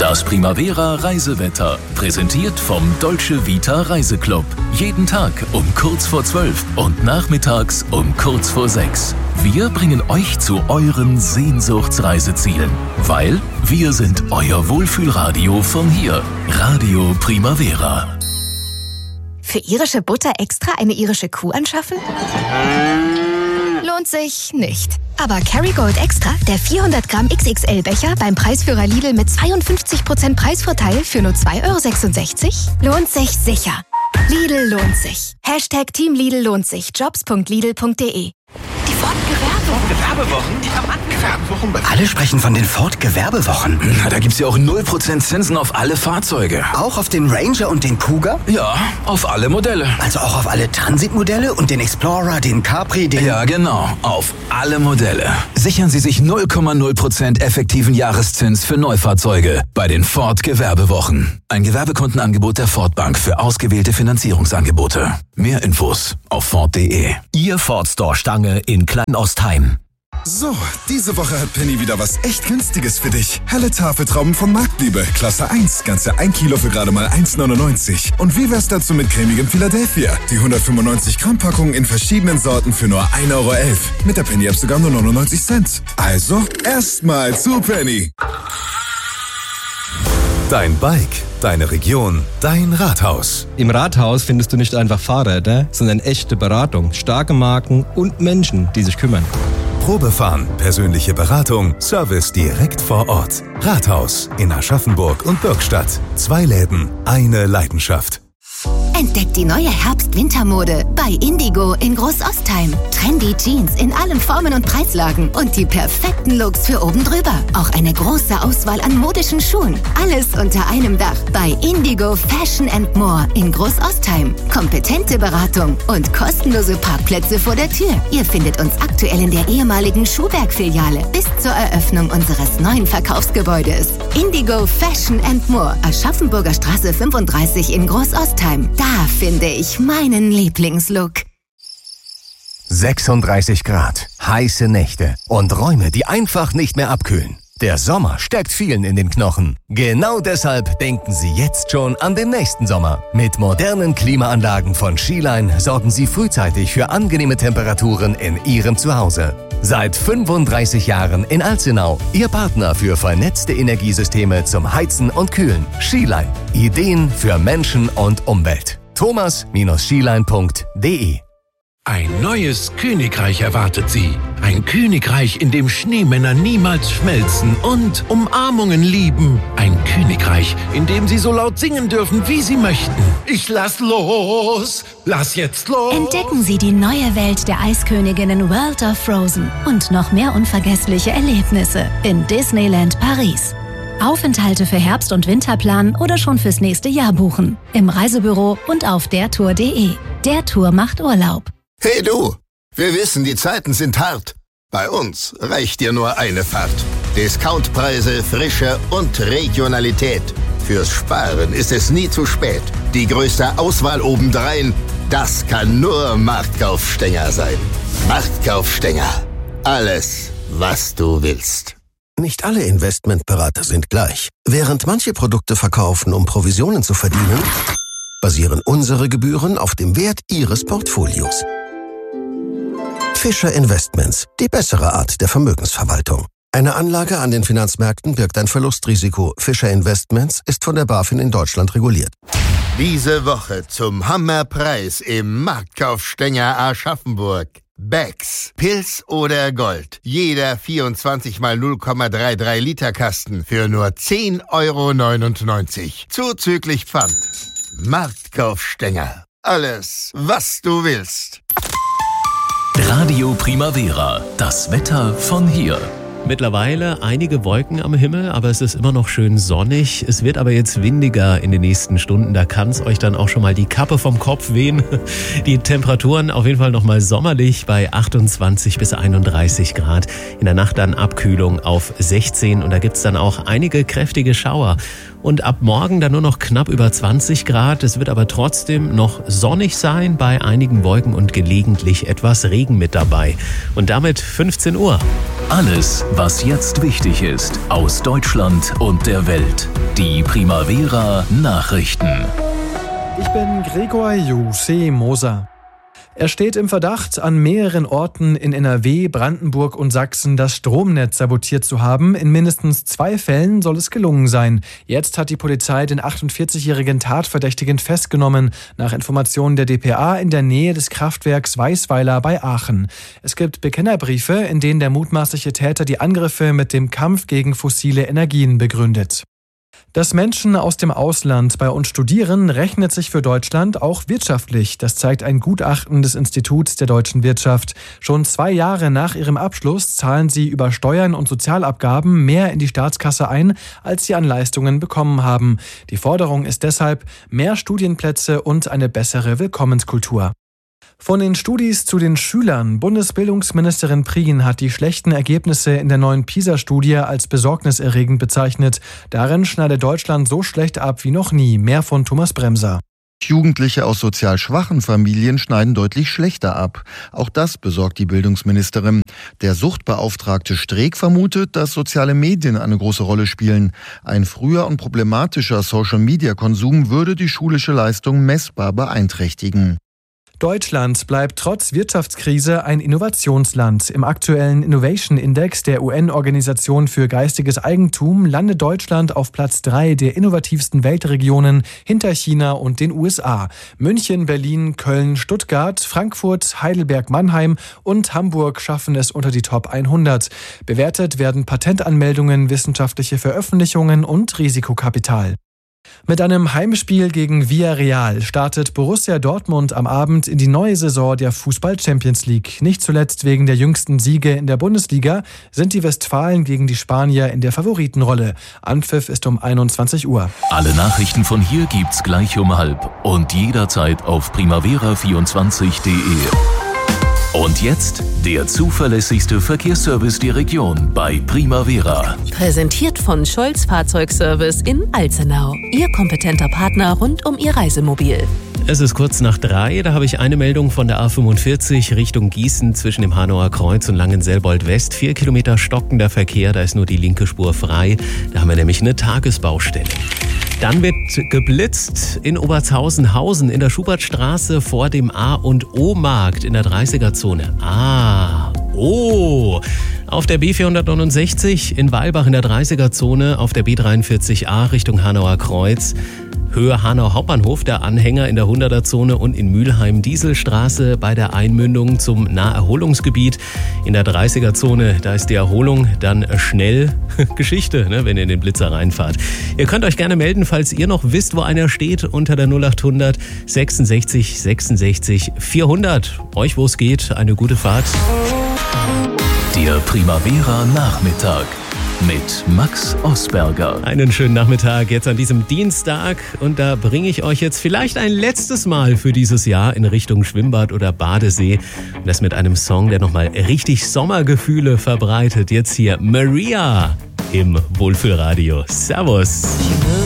Das Primavera Reisewetter, präsentiert vom Dolce Vita Reiseclub. Jeden Tag um kurz vor 12 und nachmittags um kurz vor 6. Wir bringen euch zu euren Sehnsuchtsreisezielen, weil wir sind euer Wohlfühlradio von hier. Radio Primavera. Für irische Butter extra eine irische Kuh anschaffen? Lohnt sich nicht. Aber Kerrygold Extra, der 400 Gramm XXL-Becher beim Preisführer Lidl mit 52% Preisvorteil für nur 2,66 €, lohnt sich sicher. Lidl lohnt sich. #Team Lidl lohnt sich. Jobs.lidl.de. Die Ford-Gewerbewochen? Gewerbewochen? Alle sprechen von den Ford-Gewerbewochen. Na, da gibt's ja auch 0% Zinsen auf alle Fahrzeuge. Auch auf den Ranger und den Kuga? Ja, auf alle Modelle. Also auch auf alle Transitmodelle und den Explorer, den Capri, den... Ja, genau. Auf alle Modelle. Sichern Sie sich 0,0% effektiven Jahreszins für Neufahrzeuge bei den Ford-Gewerbewochen. Ein Gewerbekundenangebot der Ford Bank für ausgewählte Finanzierungsangebote. Mehr Infos auf Ford.de. Ihr Ford Store Stange in Kleinostheim. So, diese Woche hat Penny wieder was echt Günstiges für dich. Helle Tafeltrauben von Marktliebe, Klasse 1, ganze 1 Kilo für gerade mal 1,99. Und wie wär's dazu mit cremigem Philadelphia? Die 195 Gramm Packung in verschiedenen Sorten für nur 1,11 €. Mit der Penny-App sogar nur 99 Cent. Also, erstmal zu Penny. Dein Bike, deine Region, dein Rathaus. Im Rathaus findest du nicht einfach Fahrräder, sondern echte Beratung, starke Marken und Menschen, die sich kümmern. Probefahren, persönliche Beratung, Service direkt vor Ort. Rathaus in Aschaffenburg und Birkstadt. 2 Läden, eine Leidenschaft. Entdeckt die neue Herbst-Wintermode bei Indigo in Großostheim. Trendy Jeans in allen Formen und Preislagen und die perfekten Looks für oben drüber. Auch eine große Auswahl an modischen Schuhen. Alles unter einem Dach bei Indigo Fashion & More in Großostheim. Kompetente Beratung und kostenlose Parkplätze vor der Tür. Ihr findet uns aktuell in der ehemaligen Schuhberg-Filiale bis zur Eröffnung unseres neuen Verkaufsgebäudes. Indigo Fashion & More, Aschaffenburger Straße 35 in Großostheim. Da finde ich meinen Lieblingslook. 36 Grad, heiße Nächte und Räume, die einfach nicht mehr abkühlen. Der Sommer steckt vielen in den Knochen. Genau deshalb denken Sie jetzt schon an den nächsten Sommer. Mit modernen Klimaanlagen von Skiline sorgen Sie frühzeitig für angenehme Temperaturen in Ihrem Zuhause. Seit 35 Jahren in Alzenau, Ihr Partner für vernetzte Energiesysteme zum Heizen und Kühlen. Skiline. Ideen für Menschen und Umwelt. thomas-skiline.de. Ein neues Königreich erwartet Sie. Ein Königreich, in dem Schneemänner niemals schmelzen und Umarmungen lieben. Ein Königreich, in dem Sie so laut singen dürfen, wie Sie möchten. Ich lass los, lass jetzt los. Entdecken Sie die neue Welt der Eisköniginnen World of Frozen und noch mehr unvergessliche Erlebnisse in Disneyland Paris. Aufenthalte für Herbst- und Winterplan oder schon fürs nächste Jahr buchen. Im Reisebüro und auf dertour.de. Der Tour macht Urlaub. Hey du, wir wissen, die Zeiten sind hart. Bei uns reicht dir nur eine Fahrt. Discountpreise, Frische und Regionalität. Fürs Sparen ist es nie zu spät. Die größte Auswahl obendrein, das kann nur Marktkaufstenger sein. Marktkaufstenger. Alles, was du willst. Nicht alle Investmentberater sind gleich. Während manche Produkte verkaufen, um Provisionen zu verdienen, basieren unsere Gebühren auf dem Wert Ihres Portfolios. Fischer Investments, die bessere Art der Vermögensverwaltung. Eine Anlage an den Finanzmärkten birgt ein Verlustrisiko. Fischer Investments ist von der BaFin in Deutschland reguliert. Diese Woche zum Hammerpreis im Marktkaufstenger Aschaffenburg. Becks, Pils oder Gold. Jeder 24 mal 0,33 Liter Kasten für nur 10,99 € zuzüglich Pfand. Marktkaufstenger. Alles, was du willst. Radio Primavera, das Wetter von hier. Mittlerweile einige Wolken am Himmel, aber es ist immer noch schön sonnig. Es wird aber jetzt windiger in den nächsten Stunden. Da kann es euch dann auch schon mal die Kappe vom Kopf wehen. Die Temperaturen auf jeden Fall noch mal sommerlich bei 28 bis 31 Grad. In der Nacht dann Abkühlung auf 16 und da gibt's dann auch einige kräftige Schauer. Und ab morgen dann nur noch knapp über 20 Grad. Es wird aber trotzdem noch sonnig sein bei einigen Wolken und gelegentlich etwas Regen mit dabei. Und damit 15 Uhr. Alles, was jetzt wichtig ist, aus Deutschland und der Welt. Die Primavera Nachrichten. Ich bin Gregor Jose Moser. Er steht im Verdacht, an mehreren Orten in NRW, Brandenburg und Sachsen das Stromnetz sabotiert zu haben. In mindestens 2 Fällen soll es gelungen sein. Jetzt hat die Polizei den 48-jährigen Tatverdächtigen festgenommen, nach Informationen der dpa in der Nähe des Kraftwerks Weißweiler bei Aachen. Es gibt Bekennerbriefe, in denen der mutmaßliche Täter die Angriffe mit dem Kampf gegen fossile Energien begründet. Dass Menschen aus dem Ausland bei uns studieren, rechnet sich für Deutschland auch wirtschaftlich. Das zeigt ein Gutachten des Instituts der deutschen Wirtschaft. Schon 2 Jahre nach ihrem Abschluss zahlen sie über Steuern und Sozialabgaben mehr in die Staatskasse ein, als sie an Leistungen bekommen haben. Die Forderung ist deshalb mehr Studienplätze und eine bessere Willkommenskultur. Von den Studis zu den Schülern. Bundesbildungsministerin Prien hat die schlechten Ergebnisse in der neuen PISA-Studie als besorgniserregend bezeichnet. Darin schneidet Deutschland so schlecht ab wie noch nie. Mehr von Thomas Bremser. Jugendliche aus sozial schwachen Familien schneiden deutlich schlechter ab. Auch das besorgt die Bildungsministerin. Der Suchtbeauftragte Streeck vermutet, dass soziale Medien eine große Rolle spielen. Ein früher und problematischer Social-Media-Konsum würde die schulische Leistung messbar beeinträchtigen. Deutschland bleibt trotz Wirtschaftskrise ein Innovationsland. Im aktuellen Innovation Index der UN-Organisation für geistiges Eigentum landet Deutschland auf Platz 3 der innovativsten Weltregionen hinter China und den USA. München, Berlin, Köln, Stuttgart, Frankfurt, Heidelberg, Mannheim und Hamburg schaffen es unter die Top 100. Bewertet werden Patentanmeldungen, wissenschaftliche Veröffentlichungen und Risikokapital. Mit einem Heimspiel gegen Villarreal startet Borussia Dortmund am Abend in die neue Saison der Fußball-Champions League. Nicht zuletzt wegen der jüngsten Siege in der Bundesliga sind die Westfalen gegen die Spanier in der Favoritenrolle. Anpfiff ist um 21 Uhr. Alle Nachrichten von hier gibt's gleich um 12 und jederzeit auf primavera24.de. Und jetzt der zuverlässigste Verkehrsservice der Region bei Primavera. Präsentiert von Scholz Fahrzeugservice in Alzenau. Ihr kompetenter Partner rund um Ihr Reisemobil. Es ist kurz nach 3, da habe ich eine Meldung von der A45 Richtung Gießen zwischen dem Hanauer Kreuz und Langenselbold West. 4 Kilometer stockender Verkehr, da ist nur die linke Spur frei. Da haben wir nämlich eine Tagesbaustelle. Dann wird geblitzt in Obertshausen-Hausen in der Schubertstraße vor dem A&O-Markt in der 30er-Zone. Auf der B469 in Weilbach in der 30er-Zone, auf der B43a Richtung Hanauer Kreuz. Höhe Hanau Hauptbahnhof, der Anhänger in der 100er-Zone und in Mülheim Dieselstraße bei der Einmündung zum Naherholungsgebiet. In der 30er-Zone, da ist die Erholung dann schnell Geschichte, wenn ihr in den Blitzer reinfahrt. Ihr könnt euch gerne melden, falls ihr noch wisst, wo einer steht, unter der 0800 66 66 400. Euch, wo es geht, eine gute Fahrt. Der Primavera Nachmittag mit Max Osberger. Einen schönen Nachmittag jetzt an diesem Dienstag und da bringe ich euch jetzt vielleicht ein letztes Mal für dieses Jahr in Richtung Schwimmbad oder Badesee und das mit einem Song, der nochmal richtig Sommergefühle verbreitet. Jetzt hier Maria im Wohlfühlradio. Servus.